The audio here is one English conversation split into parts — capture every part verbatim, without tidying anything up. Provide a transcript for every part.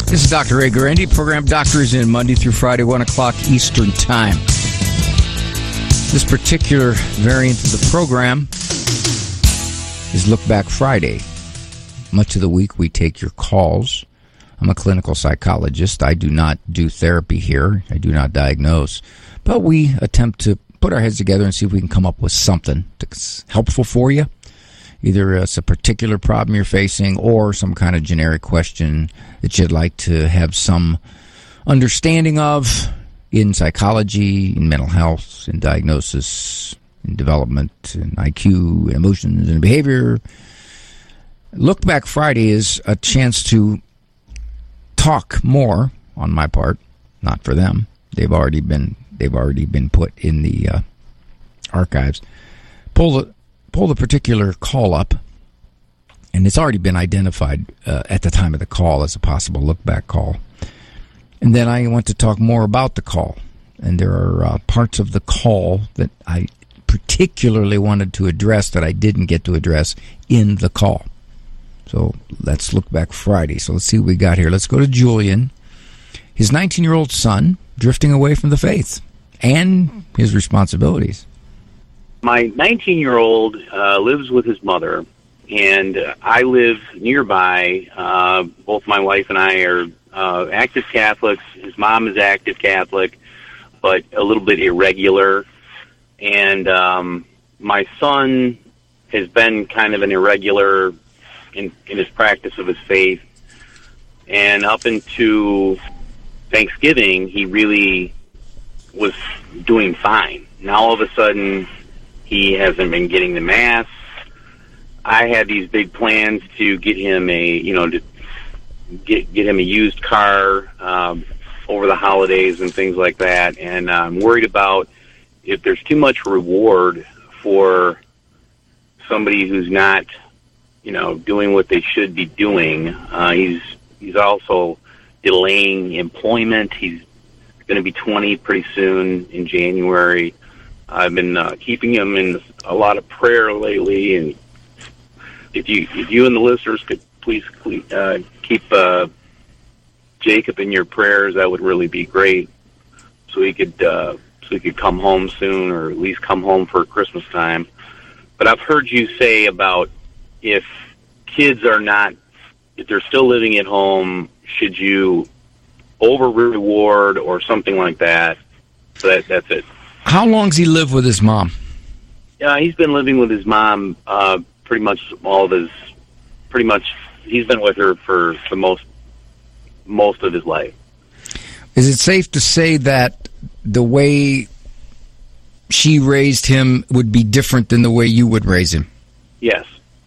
This is Doctor Ray Guarendi. Program Doctors in Monday through Friday, one o'clock Eastern Time. This particular variant of the program is Look Back Friday. Much of the week we take your calls. I'm a clinical psychologist. I do not do therapy here. I do not diagnose. But we attempt to put our heads together and see if we can come up with something that's helpful for you. Either it's a particular problem you're facing or some kind of generic question that you'd like to have some understanding of in psychology, in mental health, in diagnosis, in development, in I Q, in emotions, and behavior. Look Back Friday is a chance to talk more on my part, not for them. They've already been they've already been put in the uh, archives. Pull the pull the particular call up, and it's already been identified uh, at the time of the call as a possible look back call. And then I want to talk more about the call, and there are uh, parts of the call that I particularly wanted to address that I didn't get to address in the call. So let's look back Friday. So let's see what we got here. Let's go to Julian. His nineteen-year-old son drifting away from the faith and his responsibilities. My nineteen-year-old uh, lives with his mother, and uh, I live nearby. Uh, both my wife and I are uh, active Catholics. His mom is active Catholic, but a little bit irregular. And um, my son has been kind of an irregular in, in his practice of his faith. And up into Thanksgiving, he really was doing fine. Now all of a sudden, he hasn't been getting the Mass. I had these big plans to get him a, you know, to get get him a used car um, over the holidays and things like that. And I'm worried about if there's too much reward for somebody who's not, you know, doing what they should be doing. Uh, he's he's also delaying employment. He's going to be twenty pretty soon in January. I've been uh, keeping him in a lot of prayer lately, and if you if you and the listeners could please uh, keep uh, Jacob in your prayers, that would really be great. So he could uh, so he could come home soon, or at least come home for Christmas time. But I've heard you say about if kids are not, if they're still living at home, should you over reward or something like that? So that that's it. How long's he lived with his mom? Yeah, he's been living with his mom uh, pretty much all of his, pretty much, he's been with her for the most, most of his life. Is it safe to say that the way she raised him would be different than the way you would raise him? Yes.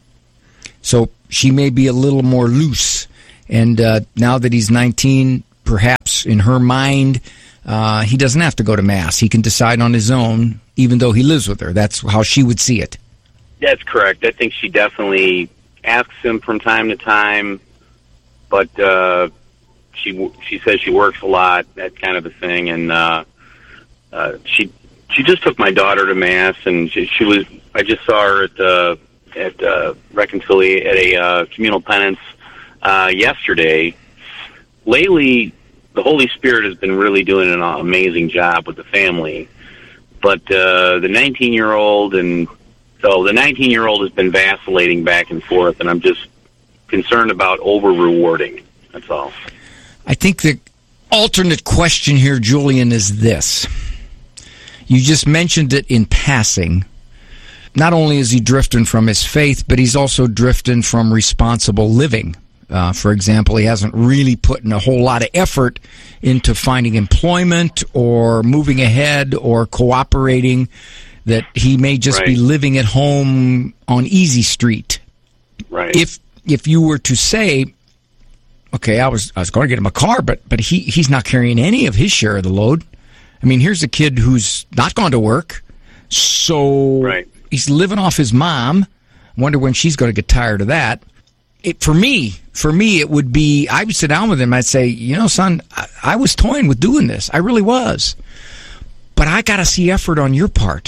So she may be a little more loose, and uh, now that he's nineteen, perhaps in her mind, Uh, he doesn't have to go to Mass. He can decide on his own, even though he lives with her. That's how she would see it. That's correct. I think she definitely asks him from time to time, but uh, she she says she works a lot, that kind of a thing. And uh, uh, she she just took my daughter to Mass, and she, she was. I just saw her at uh, at uh, reconcilia at a uh, communal penance uh, yesterday. Lately, the Holy Spirit has been really doing an amazing job with the family. But uh, the nineteen-year-old, and so the nineteen-year-old has been vacillating back and forth, and I'm just concerned about over-rewarding. That's all. I think the alternate question here, Julian, is this. You just mentioned it in passing. Not only is he drifting from his faith, but he's also drifting from responsible living. Uh, for example, he hasn't really put in a whole lot of effort into finding employment or moving ahead or cooperating, that he may just right. be living at home on Easy Street. Right. If if you were to say, okay, I was I was going to get him a car, but but he he's not carrying any of his share of the load. I mean, here's a kid who's not gone to work, so right. he's living off his mom. I wonder when she's going to get tired of that. It, for me, for me, it would be, I would sit down with him, I'd say, you know, son, I, I was toying with doing this. I really was. But I got to see effort on your part.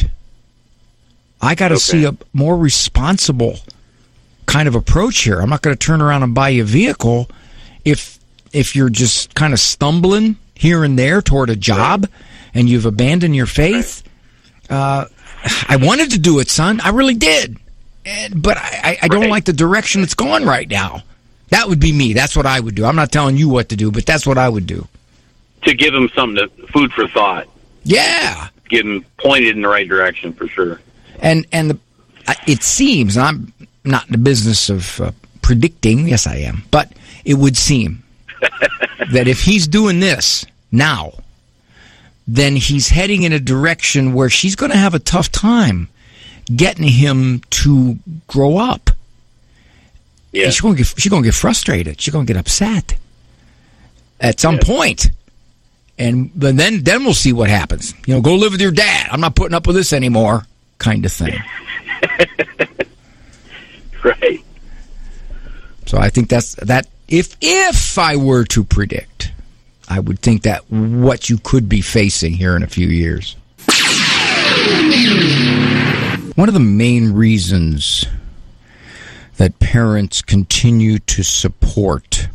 I got to okay. see a more responsible kind of approach here. I'm not going to turn around and buy you a vehicle if if you're just kind of stumbling here and there toward a job and you've abandoned your faith, uh, I wanted to do it, son. I really did. And, but I, I don't right. like the direction it's going right now. That would be me. That's what I would do. I'm not telling you what to do, but that's what I would do. To give them something to, food for thought. Yeah. Get them pointed in the right direction for sure. And and the, it seems, and I'm not in the business of uh, predicting, yes I am, but it would seem that if he's doing this now, then he's heading in a direction where she's going to have a tough time getting him to grow up. Yeah. She's going to get, she's going to get frustrated. She's going to get upset at some yeah. point. And then then we'll see what happens. You know, go live with your dad. I'm not putting up with this anymore, kind of thing. Right. So I think that's that. If if I were to predict, I would think that what you could be facing here in a few years. One of the main reasons that parents continue to support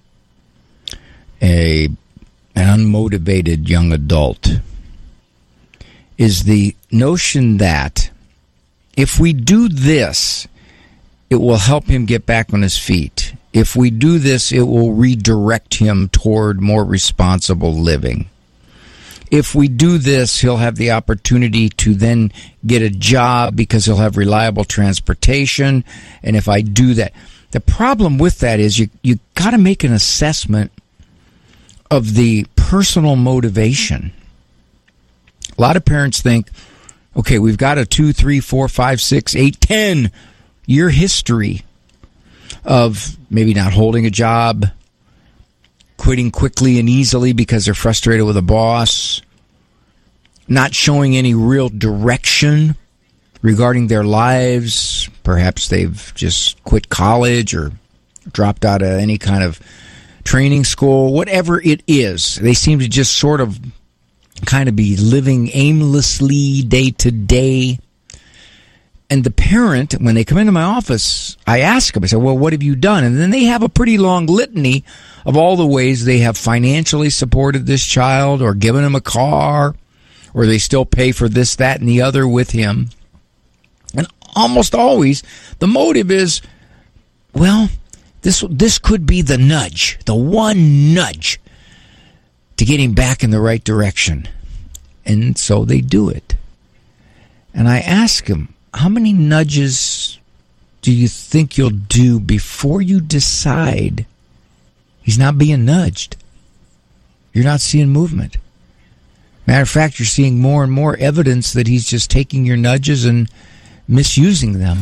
a an unmotivated young adult is the notion that if we do this, it will help him get back on his feet. If we do this, it will redirect him toward more responsible living. If we do this, he'll have the opportunity to then get a job because he'll have reliable transportation. And if I do that, the problem with that is you you got to make an assessment of the personal motivation. A lot of parents think, okay, we've got a two, three, four, five, six, eight, ten year history of maybe not holding a job, quitting quickly and easily because they're frustrated with a boss, not showing any real direction regarding their lives. Perhaps they've just quit college or dropped out of any kind of training school, whatever it is. They seem to just sort of kind of be living aimlessly day to day. And the parent, when they come into my office, I ask them, I say, well, what have you done? And then they have a pretty long litany of all the ways they have financially supported this child or given him a car, or they still pay for this, that, and the other with him. And almost always the motive is, well, this this could be the nudge, the one nudge to get him back in the right direction. And so they do it. And I ask him, how many nudges do you think you'll do before you decide he's not being nudged? You're not seeing movement. Matter of fact, you're seeing more and more evidence that he's just taking your nudges and misusing them.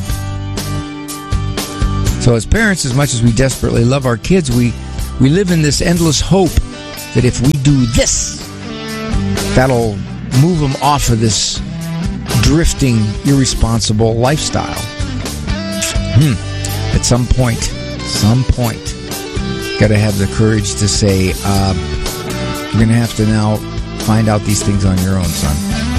So as parents, as much as we desperately love our kids, we, we live in this endless hope that if we do this, that'll move them off of this drifting, irresponsible lifestyle. Hmm. At some point, some point, got to have the courage to say, uh, you're going to have to now find out these things on your own, son.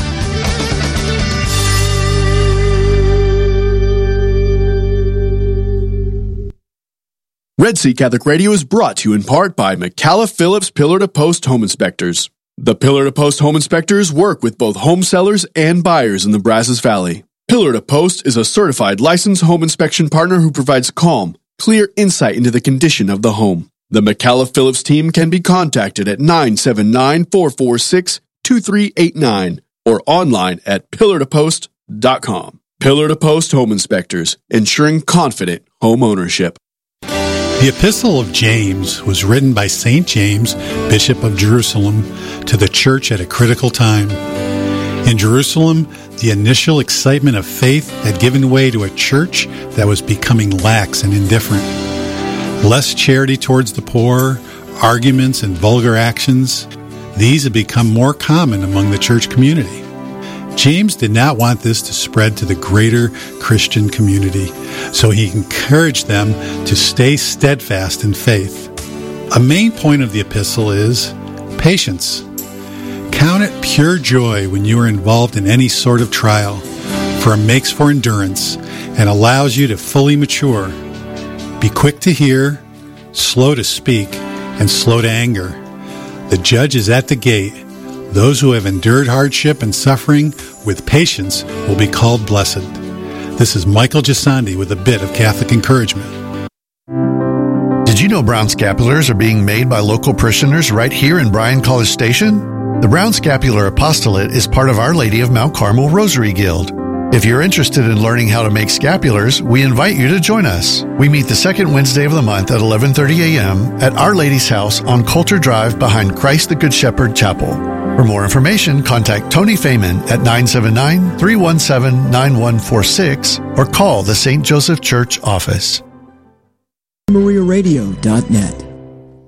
Red Sea Catholic Radio is brought to you in part by McAuliffe Phillips Pillar to Post Home Inspectors. The Pillar to Post Home Inspectors work with both home sellers and buyers in the Brazos Valley. Pillar to Post is a certified licensed home inspection partner who provides calm, clear insight into the condition of the home. The McAuliffe Phillips team can be contacted at nine seven nine, four four six, two three eight nine or online at pillar to post dot com. Pillar to Post Home Inspectors, ensuring confident home ownership. The Epistle of James was written by Saint James, Bishop of Jerusalem, to the church at a critical time. In Jerusalem, the initial excitement of faith had given way to a church that was becoming lax and indifferent. Less charity towards the poor, arguments and vulgar actions, these had become more common among the church community. James did not want this to spread to the greater Christian community, so he encouraged them to stay steadfast in faith. A main point of the epistle is patience. Count it pure joy when you are involved in any sort of trial, for it makes for endurance and allows you to fully mature. Be quick to hear, slow to speak, and slow to anger. The judge is at the gate. Those who have endured hardship and suffering with patience will be called blessed. This is Michael Gisandi with a bit of Catholic encouragement. Did you know Brown Scapulars are being made by local parishioners right here in Bryan College Station? The Brown Scapular Apostolate is part of Our Lady of Mount Carmel Rosary Guild. If you're interested in learning how to make scapulars, we invite you to join us. We meet the second Wednesday of the month at eleven thirty a.m. at Our Lady's House on Coulter Drive behind Christ the Good Shepherd Chapel. For more information, contact Tony Feynman at nine seven nine, three one seven, nine one four six or call the Saint Joseph Church office. Maria Radio dot net